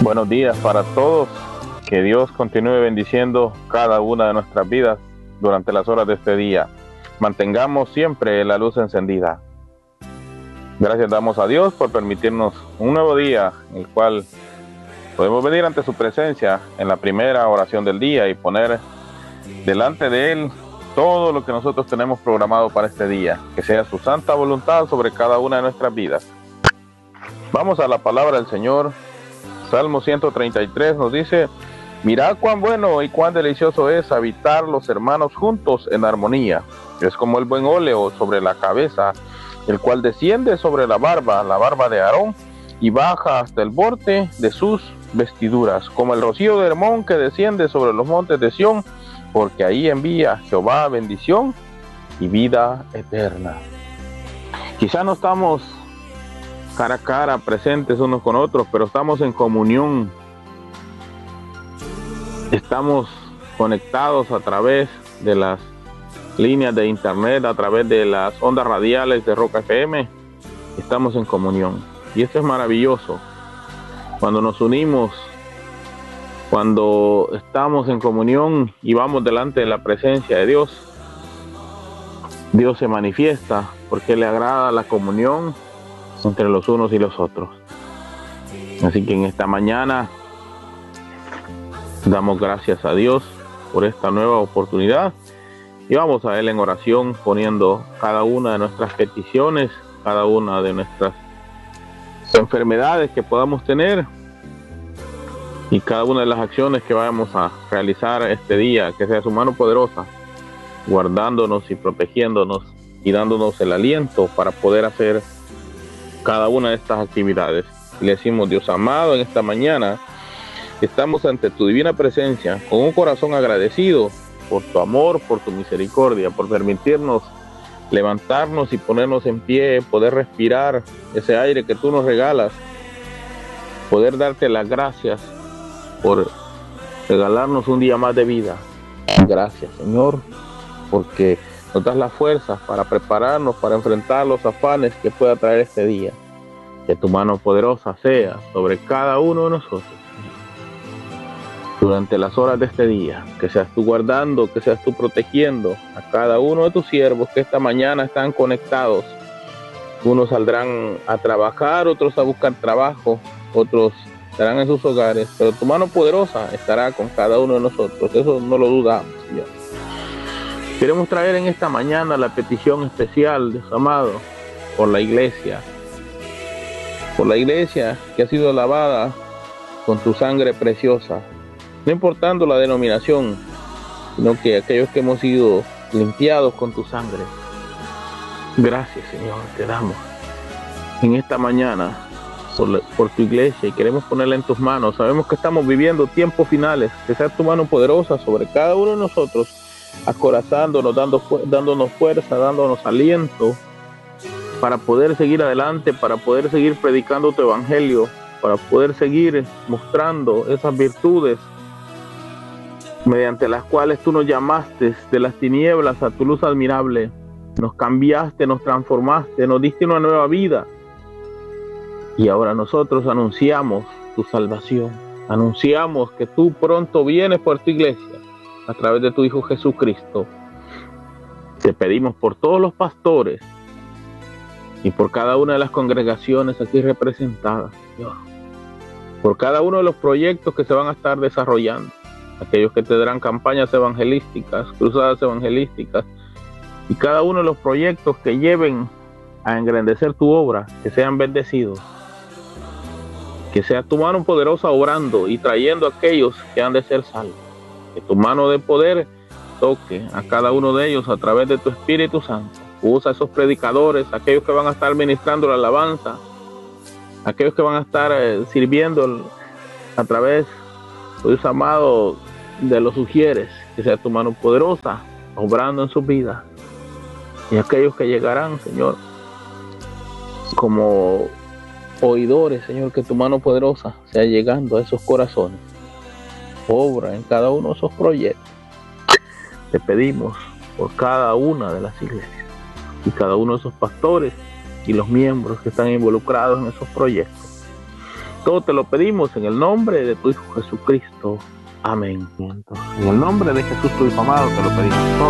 Buenos días para todos. Que Dios continúe bendiciendo cada una de nuestras vidas durante las horas de este día. Mantengamos siempre la luz encendida. Gracias damos a Dios por permitirnos un nuevo día en el cual podemos venir ante su presencia en la primera oración del día y poner delante de Él todo lo que nosotros tenemos programado para este día. Que sea su santa voluntad sobre cada una de nuestras vidas. Vamos a la palabra del Señor. Salmo 133 nos dice: mirad cuán bueno y cuán delicioso es habitar los hermanos juntos en armonía. Es como el buen óleo sobre la cabeza, el cual desciende sobre la barba de Aarón, y baja hasta el borde de sus vestiduras, como el rocío de Hermón que desciende sobre los montes de Sión, porque ahí envía Jehová bendición y vida eterna. Quizá no estamos cara a cara, presentes unos con otros, pero estamos en comunión. Estamos conectados a través de las líneas de internet, a través de las ondas radiales de Roca FM. Estamos en comunión. Y esto es maravilloso. Cuando nos unimos, cuando estamos en comunión y vamos delante de la presencia de Dios, Dios se manifiesta porque le agrada la comunión entre los unos y los otros. Así que en esta mañana damos gracias a Dios por esta nueva oportunidad y vamos a Él en oración, poniendo cada una de nuestras peticiones, cada una de nuestras enfermedades que podamos tener y cada una de las acciones que vamos a realizar este día, que sea su mano poderosa, guardándonos y protegiéndonos y dándonos el aliento para poder hacer cada una de estas actividades. Y le decimos: Dios amado, en esta mañana estamos ante tu divina presencia con un corazón agradecido por tu amor, por tu misericordia, por permitirnos levantarnos y ponernos en pie, poder respirar ese aire que tú nos regalas, poder darte las gracias por regalarnos un día más de vida. Gracias, Señor, porque nos das las fuerzas para prepararnos, para enfrentar los afanes que pueda traer este día. Que tu mano poderosa sea sobre cada uno de nosotros durante las horas de este día. Que seas tú guardando, que seas tú protegiendo a cada uno de tus siervos que esta mañana están conectados. Unos saldrán a trabajar, otros a buscar trabajo, otros estarán en sus hogares, pero tu mano poderosa estará con cada uno de nosotros. Eso no lo dudamos, Señor. Queremos traer en esta mañana la petición especial, Dios amado, por la iglesia que ha sido lavada con tu sangre preciosa, no importando la denominación, sino que aquellos que hemos sido limpiados con tu sangre. Gracias, Señor, te damos en esta mañana por tu iglesia y queremos ponerla en tus manos. Sabemos que estamos viviendo tiempos finales, que sea tu mano poderosa sobre cada uno de nosotros, acorazándonos, dándonos fuerza, dándonos aliento para poder seguir adelante, para poder seguir predicando tu evangelio, para poder seguir mostrando esas virtudes mediante las cuales tú nos llamaste de las tinieblas a tu luz admirable. Nos cambiaste, nos transformaste, nos diste una nueva vida y ahora nosotros anunciamos tu salvación, anunciamos que tú pronto vienes por tu iglesia a través de tu Hijo Jesucristo. Te pedimos por todos los pastores y por cada una de las congregaciones aquí representadas, Dios, por cada uno de los proyectos que se van a estar desarrollando, aquellos que tendrán campañas evangelísticas, cruzadas evangelísticas, y cada uno de los proyectos que lleven a engrandecer tu obra, que sean bendecidos, que sea tu mano poderosa obrando y trayendo a aquellos que han de ser salvos. Que tu mano de poder toque a cada uno de ellos a través de tu Espíritu Santo. Usa a esos predicadores, aquellos que van a estar ministrando la alabanza, aquellos que van a estar sirviendo a través, Dios amado, de los sugieres. Que sea tu mano poderosa obrando en sus vidas. Y aquellos que llegarán, Señor, como oidores, Señor, que tu mano poderosa sea llegando a esos corazones. Obra en cada uno de esos proyectos. Te pedimos por cada una de las iglesias y cada uno de esos pastores y los miembros que están involucrados en esos proyectos. Todo te lo pedimos en el nombre de tu Hijo Jesucristo. Amén. En el nombre de Jesús, tu Hijo amado, te lo pedimos todo.